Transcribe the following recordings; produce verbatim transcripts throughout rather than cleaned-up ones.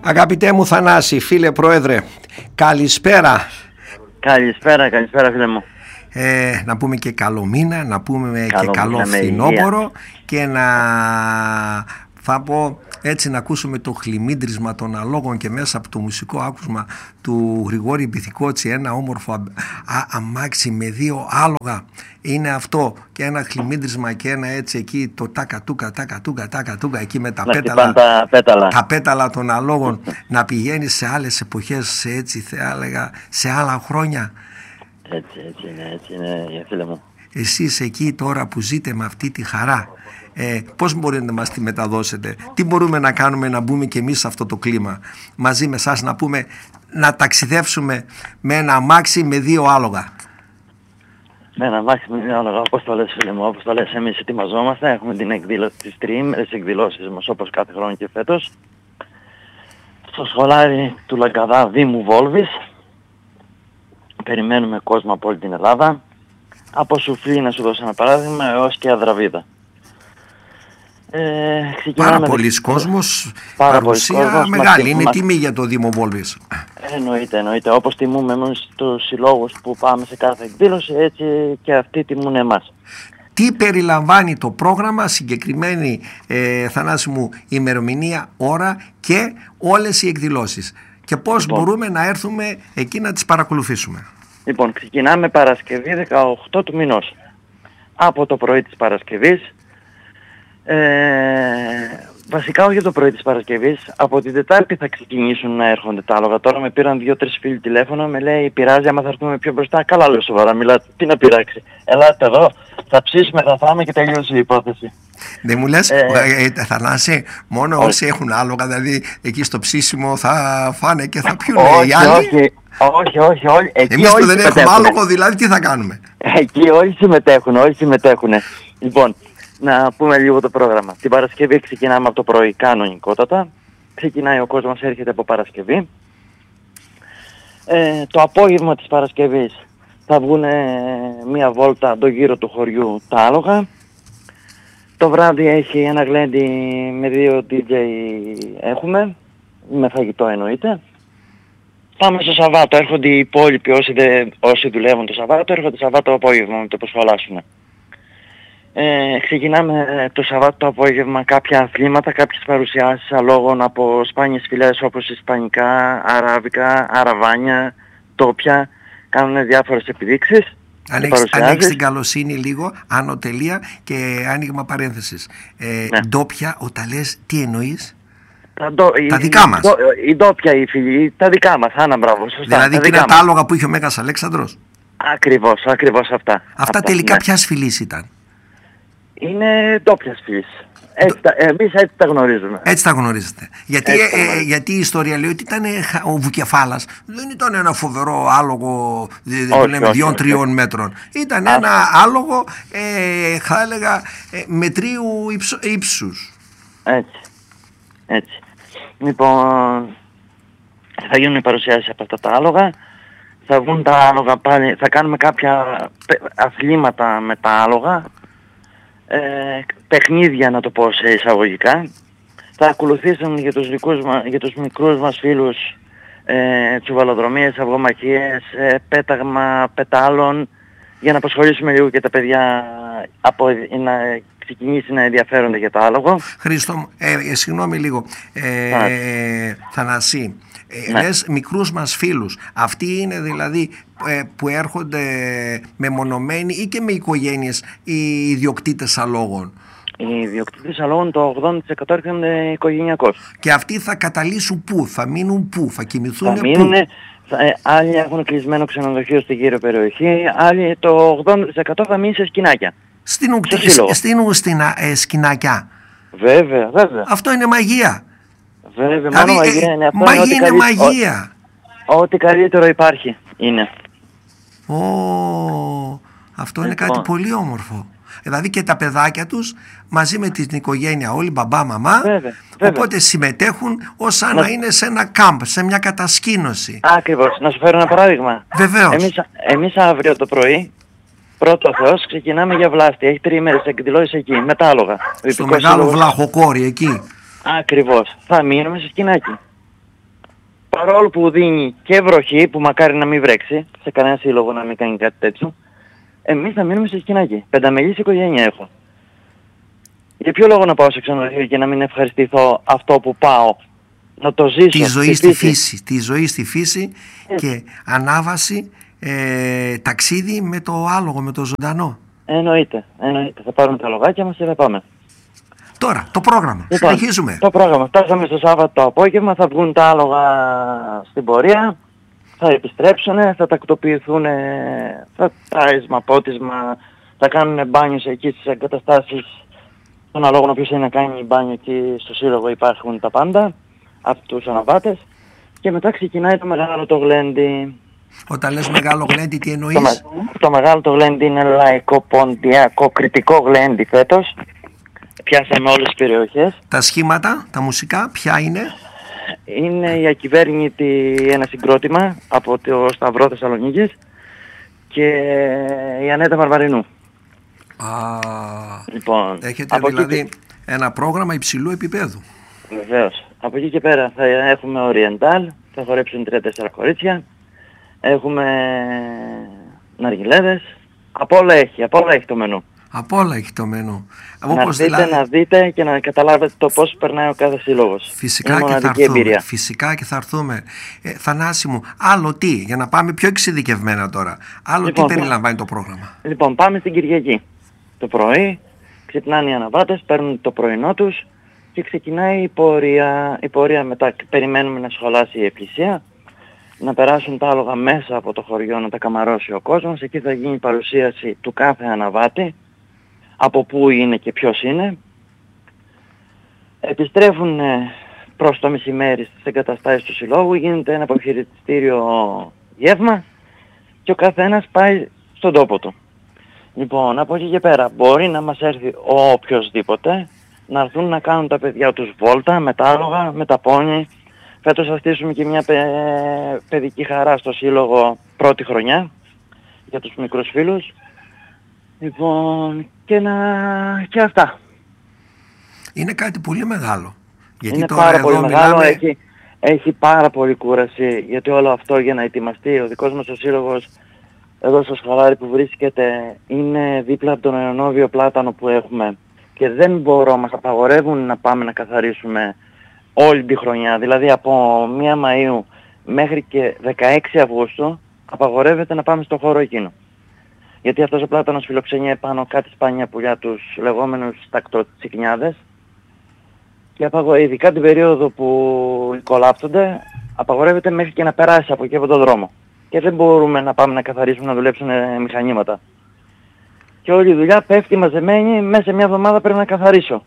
Αγαπητέ μου Θανάση, φίλε Πρόεδρε, καλησπέρα. Καλησπέρα, καλησπέρα φίλε μου. Ε, να πούμε και καλό μήνα, να πούμε καλό και καλό φθινόπωρο και να θα πω έτσι να ακούσουμε το χλιμίντρισμα των αλόγων και μέσα από το μουσικό άκουσμα του Γρηγόρη Μπιθικότσι, ένα όμορφο α, α, αμάξι με δύο άλογα. Είναι αυτό και ένα χλιμίντρισμα και ένα έτσι εκεί το τάκα τούκα τάκα τούκα τάκα τούκα εκεί με τα πέταλα, τα πέταλα. τα πέταλα των αλόγων να πηγαίνει σε άλλες εποχές, σε έτσι θα έλεγα, σε άλλα χρόνια. Έτσι, έτσι είναι, έτσι είναι φίλε μου. Εσείς εκεί τώρα που ζείτε με αυτή τη χαρά, ε, πώς μπορείτε να μας τη μεταδώσετε, τι μπορούμε να κάνουμε να μπούμε και εμείς σε αυτό το κλίμα μαζί με εσάς, να πούμε να ταξιδεύσουμε με ένα αμάξι με δύο άλογα? Με ένα αμάξι με δύο άλογα, όπως το λες φίλε μου, όπως το λες, εμείς ετοιμαζόμαστε, έχουμε την εκδήλωση, τις τριήμερες εκδηλώσεις μας όπως κάθε χρόνο και φέτος στο σχολάρι του Λαγκαδά Δήμου Βόλβης. Περιμένουμε κόσμο από όλη την Ελλάδα, από Σουφλή, να σου δώσω ένα παράδειγμα, έως και Αδραβίδα. Ε, πάρα πολλοί κόσμος, πάρα παρουσία κόσμος, μεγάλη, μας, είναι μας, τιμή για το Δήμο Βόλβης. Εννοείται, εννοείται, όπως τιμούμε εμείς τους συλλόγους που πάμε σε κάθε εκδήλωση, έτσι και αυτοί τιμούν εμάς. Τι περιλαμβάνει το πρόγραμμα, συγκεκριμένη ε, Θανάση μου ημερομηνία, ώρα και όλες οι εκδηλώσεις? Και πώς λοιπόν μπορούμε να έρθουμε εκεί να τις παρακολουθήσουμε? Λοιπόν, ξεκινάμε Παρασκευή δεκαοκτώ του μηνός. Από το πρωί της Παρασκευής, ε, βασικά όχι το πρωί της Παρασκευής, από την Τετάρτη θα ξεκινήσουν να έρχονται τα άλογα. Τώρα με πήραν δύο-τρεις φίλοι τηλέφωνο, με λέει πειράζει άμα θα έρθουμε πιο μπροστά? Καλά λέω σοβαρά, μιλάτε, τι να πειράξει. Ελάτε εδώ, θα ψήσουμε, θα φάμε και τελείωσε η υπόθεση. Δεν μου λες, ε, ε, Θανάση, μόνο όχι. Όσοι έχουν άλογα, δηλαδή εκεί στο ψήσιμο θα φάνε και θα πιούνε όχι, οι άλλοι? Όχι, όχι, όχι, όχι. Εμείς που δεν έχουμε άλογο, δηλαδή τι θα κάνουμε? Εκεί όλοι συμμετέχουν, όλοι συμμετέχουν. Λοιπόν, να πούμε λίγο το πρόγραμμα. Την Παρασκευή ξεκινάμε από το πρωί κανονικότατα. Ξεκινάει ο κόσμος, έρχεται από Παρασκευή. Ε, το απόγευμα της Παρασκευής θα βγουν μία βόλτα το γύρο του χωριού τα άλογα. Το βράδυ έχει ένα γλέντι με δύο ντι τζέι έχουμε, με φαγητό εννοείται. Πάμε στο Σαββάτο, έρχονται οι υπόλοιποι όσοι, δε, όσοι δουλεύουν το Σαββάτο, έρχονται το Σαββάτο απόγευμα με το που σχολάσουν. Ε, ξεκινάμε το Σαββάτο το απόγευμα κάποια αθλήματα, κάποιες παρουσιάσεις αλόγων από σπάνιες φυλές όπως ισπανικά, αράβικα, αραβάνια, τόπια, κάνουν διάφορες επιδείξεις. Ανοίξει την καλοσύνη λίγο, ανωτελεία και άνοιγμα παρένθεσης. Ε, ναι. Ντόπια, όταν λες, τι εννοείς? Τα, ντο, τα η, δικά η, μας. Η ντόπια, οι φίλοι, τα δικά μας, άνα μπράβο, σωστά. Δηλαδή και τα άλογα που είχε ο Μέγας Αλέξανδρος. Ακριβώς, ακριβώς αυτά. Αυτά, αυτά τελικά ναι. Ποιας φυλής ήταν? Είναι ντόπιας φυλής. Έτσι, το... Εμείς έτσι τα γνωρίζουμε. Έτσι τα γνωρίζετε. Γιατί, ε, ε, γιατί η ιστορία λέει ότι ήταν ο Βουκεφάλας. Δεν ήταν ένα φοβερό άλογο δύο-τριών μέτρων. Ήταν Α. ένα άλογο, ε, θα έλεγα, ε, μετρίου ύψου, ύψους. Έτσι. Έτσι. Λοιπόν, θα γίνουν οι παρουσιάσεις από αυτά τα άλογα. Θα βγουν τα άλογα πάλι. Θα κάνουμε κάποια αθλήματα με τα άλογα. Ε, παιχνίδια να το πω σε εισαγωγικά. Θα ακολουθήσουν για τους, δικούς μας, για τους μικρούς μας φίλους ε, τσουβαλοδρομίες, αυγομαχίες, ε, πέταγμα πετάλων, για να απασχολήσουμε λίγο και τα παιδιά από, να ξεκινήσει να ενδιαφέρονται για το άλογο. Χρήστο, ε, ε, συγγνώμη λίγο, ε, ε, Θανασί, ε, ναι. λες μικρούς μας φίλους, αυτοί είναι δηλαδή ε, που έρχονται μεμονωμένοι ή και με οικογένειες οι ιδιοκτήτες αλόγων? Οι ιδιοκτήτες αλόγων το ογδόντα τοις εκατό έρχονται οικογενειακώς. Και αυτοί θα καταλύσουν πού, θα μείνουν πού, θα κοιμηθούν θα πού? μείνουνε, θα, ε, άλλοι έχουν κλεισμένο ξενοδοχείο στην γύρω περιοχή, άλλοι το ογδόντα τοις εκατό θα μείνει σε σκηνάκια. Στην, στην, στην ε, σκηνάκια. Βέβαια, βέβαια. Αυτό είναι μαγεία. Βέβαια, δηλαδή, μόνο μαγεία είναι. Αυτό μαγεία είναι, είναι καλύ... μαγεία. Ό, ό,τι καλύτερο υπάρχει είναι. Ω, αυτό είναι κάτι πολύ όμορφο. Δηλαδή και τα παιδάκια τους μαζί με την οικογένεια όλοι, μπαμπά, μαμά, βέβαια, βέβαια. Οπότε συμμετέχουν ως να... να είναι σε ένα κάμπ, σε μια κατασκήνωση. Ακριβώς. Να σου φέρω ένα παράδειγμα. Βεβαίως. Εμείς, εμείς αύριο το πρωί, πρώτο Θεός, ξεκινάμε για Βλάστη. Έχει τριήμερες εκδηλώσεις εκεί, με τα άλογα. Στο μεγάλο σύλλογος... βλαχοκόρι εκεί. Ακριβώς. Θα μείνουμε σε σκηνάκι. παρόλο που δίνει και βροχή, που μακάρι να μην βρέξει, σε κανένα σύλλογο να μην κάνει κάτι τέτοιο, εμείς θα μείνουμε σε σκηνάκι. Πενταμελής οικογένεια έχω. Για ποιο λόγο να πάω σε ξενοδοχείο και να μην ευχαριστηθώ αυτό που πάω, να το ζήσω. Τη ζωή στη φύση, φύση. Τη ζωή στη φύση ε. και ανάβαση, ε, ταξίδι με το άλογο, με το ζωντανό. Εννοείται, εννοείται. Θα πάρουμε τα λογάκια μας και θα πάμε. Τώρα, το πρόγραμμα. Λοιπόν, συνεχίζουμε. Το πρόγραμμα. Φτάσαμε στο Σάββατο το απόγευμα, θα βγουν τα άλογα στην πορεία, θα επιστρέψουν, θα τακτοποιηθούν, θα τάισμα, πότισμα, θα κάνουν μπάνιος εκεί στις εγκαταστάσεις των αλόγων. Όποιος θέλει να κάνει μπάνιο εκεί στο σύλλογο υπάρχουν τα πάντα, από τους αναβάτες. Και μετά ξεκινάει το μεγάλο το γλέντι. Όταν λες μεγάλο γλέντι, τι εννοείς? Το, το μεγάλο το γλέντι είναι λαϊκό, ποντιακό, κριτικό γλέντι φέτος. Πιάσαμε όλες τις περιοχές. Τα σχήματα, τα μουσικά, ποια είναι? Είναι η ακυβέρνητη, ένα συγκρότημα από το Σταυρό Θεσσαλονίκης και η Ανέτα Βαρβαρινού. Α, λοιπόν, έχετε δηλαδή και... ένα πρόγραμμα υψηλού επίπεδου. Βεβαίως. Από εκεί και πέρα θα έχουμε Oriental, θα χορέψουν τρία τέσσερα κορίτσια. Έχουμε ναργιλέδες. Από όλα έχει, από όλα έχει το μενού. Από όλα έχει το μενού. Να δείτε, δηλαδή... να δείτε και να καταλάβετε το πώς περνάει ο κάθε σύλλογος. Φυσικά, και θα, έρθουμε, φυσικά και θα έρθουμε. Ε, Θανάση μου, άλλο τι, για να πάμε πιο εξειδικευμένα τώρα. Άλλο λοιπόν, τι περιλαμβάνει το πρόγραμμα? Λοιπόν, πάμε στην Κυριακή. Το πρωί ξυπνάνε οι αναβάτες, παίρνουν το πρωινό τους και ξεκινάει η πορεία. Η πορεία μετά περιμένουμε να σχολάσει η εκκλησία, να περάσουν τα άλογα μέσα από το χωριό, να τα καμαρώσει ο κόσμος. Εκεί θα γίνει η παρουσίαση του κάθε αναβάτη, από πού είναι και ποιος είναι. Επιστρέφουν προς το μεσημέρι στις εγκαταστάσεις του συλλόγου, γίνεται ένα αποχαιρετιστήριο γεύμα και ο καθένας πάει στον τόπο του. Λοιπόν, από εκεί και πέρα μπορεί να μας έρθει ο οποιοσδήποτε, να έρθουν να κάνουν τα παιδιά τους βόλτα με τα άλογα, με τα πόνι. Φέτος θα στήσουμε και μια παι... παιδική χαρά στο σύλλογο πρώτη χρονιά για τους μικρούς φίλους. Λοιπόν, και, να... και αυτά. Είναι κάτι πολύ μεγάλο. Γιατί είναι τώρα πάρα εδώ πολύ μιλάμε... μεγάλο, έχει, έχει πάρα πολύ κούραση, γιατί όλο αυτό για να ετοιμαστεί, ο δικός μας ο σύλλογος εδώ στο Σχαλάρι που βρίσκεται είναι δίπλα από τον Αιωνόβιο Πλάτανο που έχουμε και δεν μπορώ, μας απαγορεύουν να πάμε να καθαρίσουμε όλη τη χρονιά. Δηλαδή από μία Μαΐου μέχρι και δεκαέξι Αυγούστου απαγορεύεται να πάμε στο χώρο εκείνο. Γιατί αυτός ο πλάτανος φιλοξενεί επάνω κάτι σπάνια πουλιά, τους λεγόμενους τακτοτσικνιάδες, και απαγο... ειδικά την περίοδο που κολάπτονται απαγορεύεται μέχρι και να περάσει από εκεί από τον δρόμο. Και δεν μπορούμε να πάμε να καθαρίσουμε, να δουλέψουν μηχανήματα. Και όλη η δουλειά πέφτει μαζεμένη, μέσα σε μια εβδομάδα πρέπει να καθαρίσω.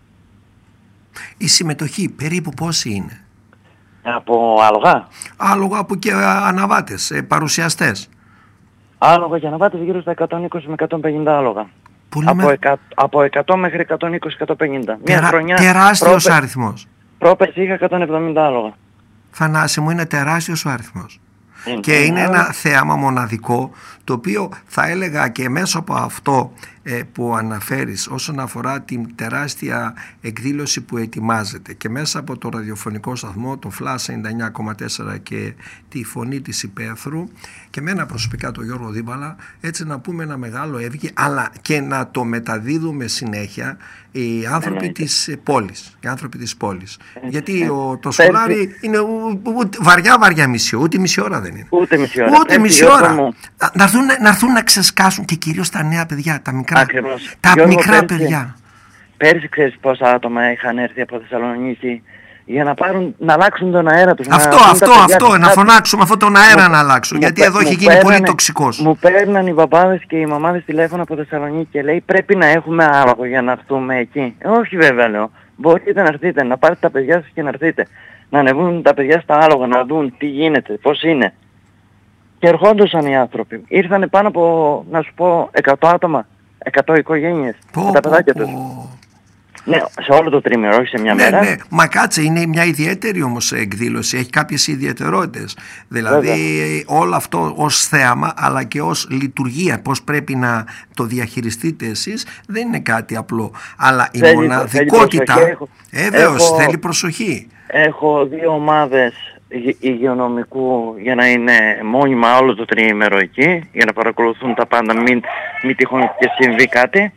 Η συμμετοχή περίπου πόση είναι? Από άλογα. Άλογα από και αναβάτες, ε, παρουσιαστές. Άλογα και αναβάτες γύρω στα εκατόν είκοσι με εκατόν πενήντα άλογα. Από, με... εκα... από εκατό μέχρι εκατόν είκοσι με εκατόν πενήντα. Τερα... Μια χρονιά τεράστιος πρόπε... αριθμός. Πρόπερση είχα εκατόν εβδομήντα άλογα. Θανάση μου, είναι τεράστιος ο αριθμός. Είναι και είναι ένα θέαμα μοναδικό, το οποίο θα έλεγα και μέσω από αυτό ε, που αναφέρεις όσον αφορά την τεράστια εκδήλωση που ετοιμάζεται και μέσα από το ραδιοφωνικό σταθμό, το Flash ενενήντα εννιά κόμμα τέσσερα και τη Φωνή της Υπαίθρου, και μένα προσωπικά τον Γιώργο Δίβαλα, έτσι να πούμε ένα μεγάλο έβγη, αλλά και να το μεταδίδουμε συνέχεια οι άνθρωποι yeah, της πόλης, οι άνθρωποι της πόλης. Yeah, γιατί yeah. Ο, το Σχολάρι είναι βαριά βαριά μισή, ούτε μισή ώρα δεν είναι. Ούτε μισή ώρα. Ούτε μισή ώρα. Να έρθουν, να έρθουν να ξεσκάσουν, και κυρίως τα νέα παιδιά, τα μικρά, τα Γιώργο, μικρά πέρσι, παιδιά. Πέρσι ξέρεις πόσα άτομα είχαν έρθει από Θεσσαλονίκη για να πάρουν, να αλλάξουν τον αέρα τους. Αυτό, να αυτό, αυτό, να φωνάξουμε αυτόν τον αέρα μου, να αλλάξουν, μου, γιατί μου, εδώ μου έχει γίνει παίρνανε, πολύ τοξικός. Μου παίρναν οι μπαμπάδες και οι μαμάδες τηλέφωνο από Θεσσαλονίκη και λέει πρέπει να έχουμε άλογο για να έρθουμε εκεί. Ε, όχι βέβαια, λέω. Μπορείτε να έρθετε, να πάρετε τα παιδιά σας και να έρθετε. Να ανεβούν τα παιδιά στα άλογα, να δουν τι γίνεται, πώς είναι. Και ερχόντουσαν οι άνθρωποι. Ήρθανε πάνω από, να σου πω, εκατό άτομα, εκατό οικογένειες, πω, τα παιδάκια πω, τους. πω. Ναι, σε όλο το τρίμηνο, όχι σε μια ναι, μέρα. Ναι, μα κάτσε, είναι μια ιδιαίτερη όμως εκδήλωση, έχει κάποιες ιδιαιτερότητες. Δηλαδή βέβαια. Όλο αυτό ως θέαμα, αλλά και ως λειτουργία, πώς πρέπει να το διαχειριστείτε εσείς, δεν είναι κάτι απλό. Αλλά η θέλει, μοναδικότητα, θέλει ε, βέβαιως, θέλει προσοχή. Έχω δύο ομάδες υγε- υγειονομικού για να είναι μόνιμα όλο το τριήμερο εκεί, για να παρακολουθούν τα πάντα, μην, μην τυχόν και συμβεί κάτι.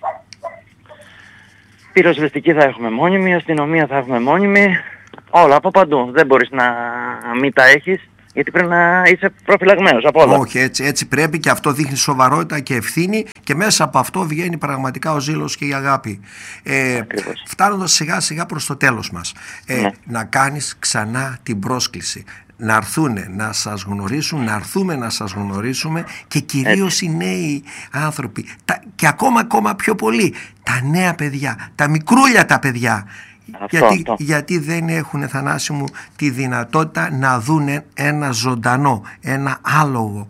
Πυροσβεστική θα έχουμε μόνιμη, αστυνομία θα έχουμε μόνιμη, όλα από παντού. Δεν μπορείς να μην τα έχεις, γιατί πρέπει να είσαι προφυλαγμένος από όλα. Όχι, έτσι, έτσι πρέπει, και αυτό δείχνει σοβαρότητα και ευθύνη, και μέσα από αυτό βγαίνει πραγματικά ο ζήλος και η αγάπη. Ε, φτάνοντας σιγά σιγά προς το τέλος μας, ε, ναι. να κάνεις ξανά την πρόσκληση. Να έρθουνε να σας γνωρίσουν, να έρθουμε να σας γνωρίσουμε, και κυρίως έτσι. Οι νέοι άνθρωποι, τα, και ακόμα ακόμα πιο πολύ τα νέα παιδιά, τα μικρούλια τα παιδιά. Αυτό, γιατί, αυτό. γιατί δεν έχουν, Θανάση μου, τη δυνατότητα να δουν ένα ζωντανό, ένα άλογο,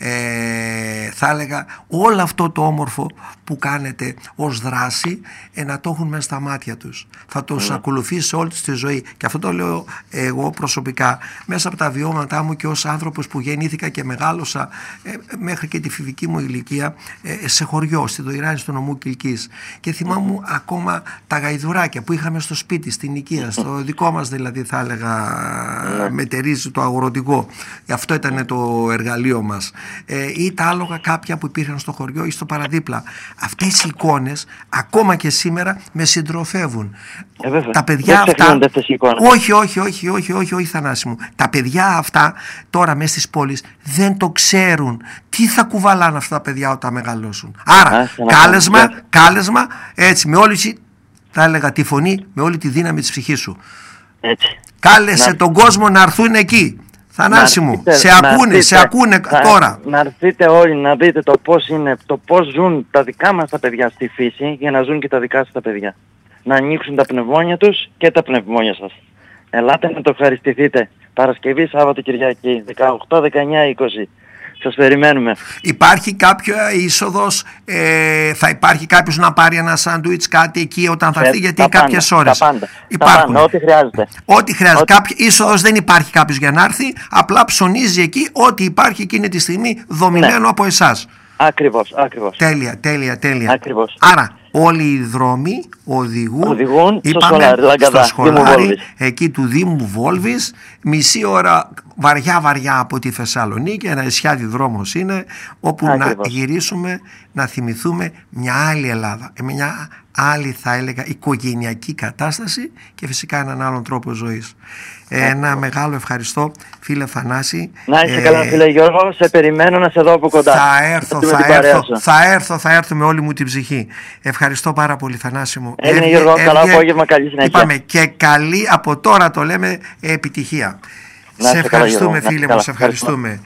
ε, θα έλεγα όλο αυτό το όμορφο που κάνετε ως δράση, ε, να το έχουν μέσα στα μάτια τους. Θα τους mm. ακολουθήσει σε όλη τους τη ζωή, και αυτό το λέω εγώ προσωπικά μέσα από τα βιώματά μου και ως άνθρωπος που γεννήθηκα και μεγάλωσα ε, μέχρι και τη φηβική μου ηλικία ε, σε χωριό, στη Δοϊράνη, στο νομού Κιλκής, και θυμάμαι mm. ακόμα τα γαϊδουράκια που είχαμε στο σπίτι, στην οικία, στο δικό μας δηλαδή, θα έλεγα, μετερίζει το αγροτικό. Αυτό ήταν το εργαλείο μας. Ε, ή τα άλογα κάποια που υπήρχαν στο χωριό ή στο παραδίπλα. Αυτές οι εικόνες ακόμα και σήμερα με συντροφεύουν. Ε, τα παιδιά αυτά. Όχι, όχι, όχι, όχι, όχι, όχι, Θανάση μου. Τα παιδιά αυτά τώρα μέσα στις πόλεις δεν το ξέρουν. Τι θα κουβαλάνε αυτά τα παιδιά όταν μεγαλώσουν. Άρα, Α, κάλεσμα, να... κάλεσμα, έτσι, με όλη, θα έλεγα, τη φωνή, με όλη τη δύναμη της ψυχής σου. Έτσι. Κάλεσε να... τον κόσμο να έρθουν εκεί. Θανάση μου, σε ακούνε, έρθείτε, σε ακούνε να, τώρα. Να έρθετε όλοι να δείτε το πώς είναι, το πώς ζουν τα δικά μας τα παιδιά στη φύση, για να ζουν και τα δικά σας τα παιδιά. Να ανοίξουν τα πνευμόνια τους και τα πνευμόνια σας. Ελάτε να το ευχαριστηθείτε. Παρασκευή, Σάββατο, Κυριακή, δεκαοκτώ, δεκαεννιά, είκοσι. Σας περιμένουμε. Υπάρχει κάποια είσοδος, ε, θα υπάρχει κάποιος να πάρει ένα σάντουιτς, κάτι εκεί όταν θα έρθει, ε, γιατί κάποιες πάντα, ώρες τα πάντα, υπάρχουν. Τα πάντα, ό,τι χρειάζεται. Ό,τι χρειάζεται. Ό,τι... Κάποιο, είσοδος δεν υπάρχει κάποιος για να έρθει, απλά ψωνίζει εκεί ό,τι υπάρχει εκείνη τη στιγμή δομημένο ναι. από εσάς. Ακριβώς, ακριβώς. Τέλεια, τέλεια, τέλεια. Ακριβώς. Άρα όλοι οι δρόμοι οδηγούν, οδηγούν είπαμε, στο σχολάρι, στο σχολάρι εκεί του Δήμου Βόλβης, μισή ώρα βαριά βαριά από τη Θεσσαλονίκη, ένα ισιάδι δρόμος είναι, όπου Ακριβώς. να γυρίσουμε, να θυμηθούμε μια άλλη Ελλάδα, μια άλλη, θα έλεγα, οικογενειακή κατάσταση, και φυσικά έναν άλλον τρόπο ζωής. Ένα μεγάλο ευχαριστώ, φίλε Θανάση. Να είσαι ε, καλά, φίλε Γιώργο, σε περιμένω να σε δω από κοντά. Θα έρθω, θα έρθω, θα έρθω, θα έρθω με όλη μου την ψυχή. Ευχαριστώ πάρα πολύ, Θανάση μου. Έγινε, Γιώργο, έβγε, καλό απόγευμα, καλή συνέχεια. Είπαμε, και καλή, από τώρα το λέμε, επιτυχία. Να σε ευχαριστούμε, καλά, φίλε μου, σε ευχαριστούμε.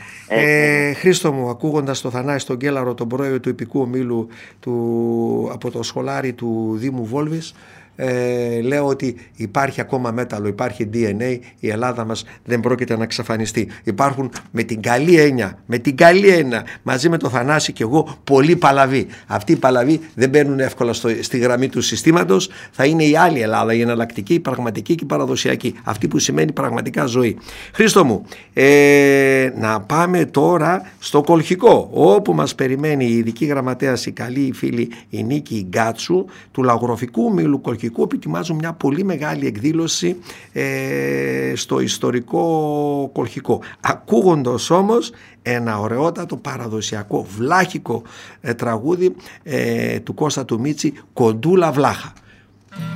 Ε, Χρήστο μου, ακούγοντας το Θανάση τον Κέλαρο, τον πρόεδρο του Ιππικού Ομίλου του, από το σχολάρι του Δήμου Βόλβης, Ε, λέω ότι υπάρχει ακόμα μέταλλο, υπάρχει ντι εν έι, η Ελλάδα μας δεν πρόκειται να εξαφανιστεί. Υπάρχουν, με την καλή έννοια, με την καλή έννοια, μαζί με το Θανάση και εγώ, πολλοί παλαβοί. Αυτοί οι παλαβοί δεν μπαίνουν εύκολα στο, στη γραμμή του συστήματος. Θα είναι η άλλη Ελλάδα, η εναλλακτική, η πραγματική και η παραδοσιακή. Αυτή που σημαίνει πραγματικά ζωή. Χρήστο μου, ε, να πάμε τώρα στο Κολχικό, όπου μας περιμένει η ειδική γραμματέας, η καλή φίλη η Νίκη Γκάτσου, του Λαγοροφικού Μήλου Κολχικού, που ετοιμάζουν μια πολύ μεγάλη εκδήλωση ε, στο ιστορικό Κολχικό. Ακούγοντας όμως ένα ωραιότατο παραδοσιακό βλάχικο ε, τραγούδι ε, του Κώστα του Μίτσι, Κοντούλα Βλάχα.